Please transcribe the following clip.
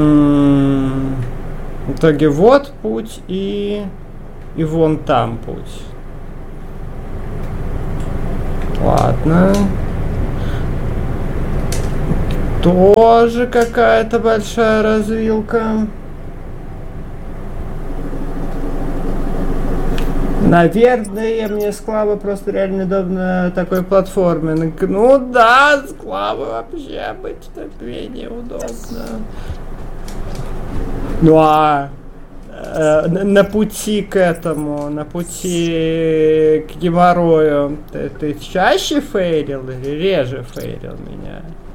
В итоге вот путь и вон там путь. Ладно. Тоже какая-то большая развилка. Наверное, мне склава просто реально удобно такой платформе. Ну да, склава вообще обычно менее удобно. Ну а на пути к этому, на пути к геморрою, ты чаще фейлил или реже фейлил меня?